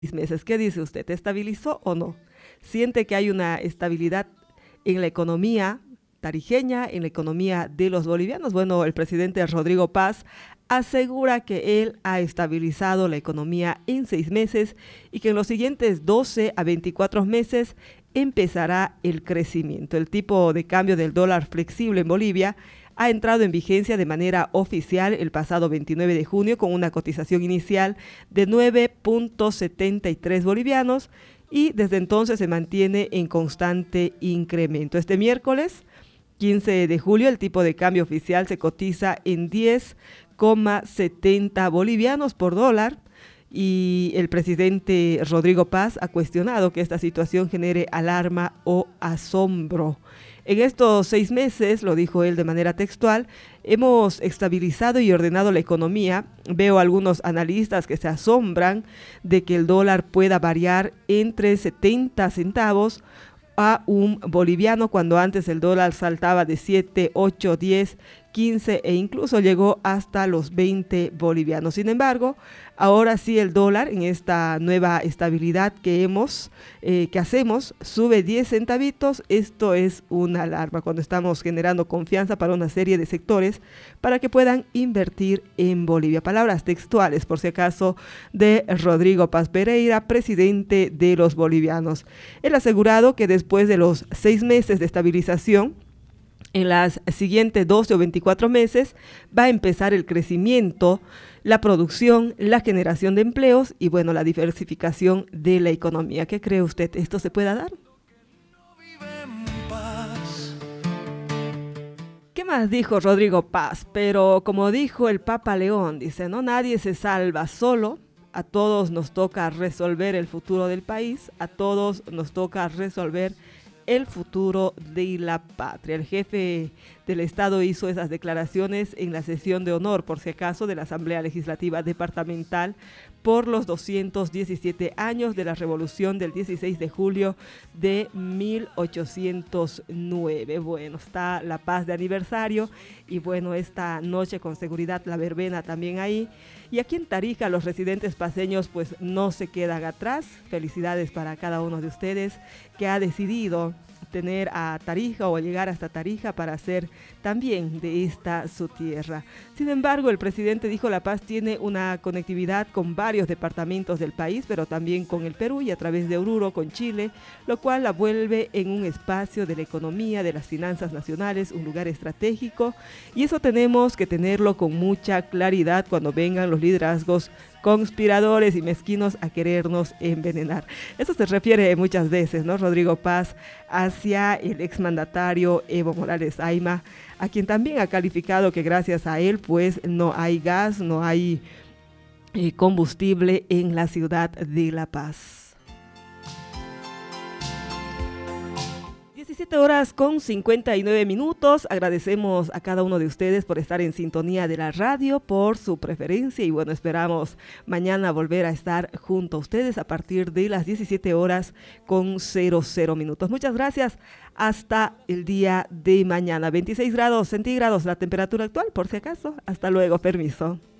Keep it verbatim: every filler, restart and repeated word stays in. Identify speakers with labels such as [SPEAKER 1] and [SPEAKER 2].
[SPEAKER 1] meses. ¿Qué dice usted? ¿Estabilizó o no? ¿Siente que hay una estabilidad en la economía tarijeña, en la economía de los bolivianos? Bueno, el presidente Rodrigo Paz asegura que él ha estabilizado la economía en seis meses y que en los siguientes doce a veinticuatro meses empezará el crecimiento. El tipo de cambio del dólar flexible en Bolivia ha entrado en vigencia de manera oficial el pasado veintinueve de junio con una cotización inicial de nueve punto setenta y tres bolivianos y desde entonces se mantiene en constante incremento. Este miércoles quince de julio el tipo de cambio oficial se cotiza en diez coma setenta bolivianos por dólar y el presidente Rodrigo Paz ha cuestionado que esta situación genere alarma o asombro. En estos seis meses, lo dijo él de manera textual, hemos estabilizado y ordenado la economía. Veo algunos analistas que se asombran de que el dólar pueda variar entre setenta centavos a un boliviano cuando antes el dólar saltaba de siete, ocho, diez, quince e incluso llegó hasta los veinte bolivianos. Sin embargo, ahora sí el dólar en esta nueva estabilidad que hemos, eh, que hacemos, sube diez centavitos. Esto es una alarma cuando estamos generando confianza para una serie de sectores para que puedan invertir en Bolivia. Palabras textuales, por si acaso, de Rodrigo Paz Pereira, presidente de los bolivianos. Él ha asegurado que después de los seis meses de estabilización, en las siguientes doce o veinticuatro meses va a empezar el crecimiento, la producción, la generación de empleos y bueno, la diversificación de la economía. ¿Qué cree usted? ¿Esto se pueda dar? ¿Qué más dijo Rodrigo Paz? Pero como dijo el Papa León, dice, no, nadie se salva solo. A todos nos toca resolver el futuro del país, a todos nos toca resolver el futuro de la patria. El jefe del Estado hizo esas declaraciones en la sesión de honor, por si acaso, de la Asamblea Legislativa Departamental por los doscientos diecisiete años de la Revolución del dieciséis de julio de mil ochocientos nueve. Bueno, está La Paz de aniversario y bueno, esta noche con seguridad la verbena también ahí. Y aquí en Tarija los residentes paseños pues no se quedan atrás. Felicidades para cada uno de ustedes que ha decidido tener a Tarija o llegar hasta Tarija para hacer también de esta su tierra. Sin embargo, el presidente dijo La Paz tiene una conectividad con varios departamentos del país, pero también con el Perú y a través de Oruro con Chile, lo cual la vuelve en un espacio de la economía, de las finanzas nacionales, un lugar estratégico, y eso tenemos que tenerlo con mucha claridad cuando vengan los liderazgos conspiradores y mezquinos a querernos envenenar. Eso se refiere muchas veces, ¿no? Rodrigo Paz hacia el exmandatario Evo Morales Ayma, a quien también ha calificado que gracias a él pues no hay gas, no hay eh, combustible en la ciudad de La Paz. diecisiete horas con cincuenta y nueve minutos. Agradecemos a cada uno de ustedes por estar en sintonía de la radio, por su preferencia y bueno, esperamos mañana volver a estar junto a ustedes a partir de las diecisiete horas con cero cero minutos. Muchas gracias. Hasta el día de mañana. veintiséis grados centígrados la temperatura actual, por si acaso. Hasta luego. Permiso.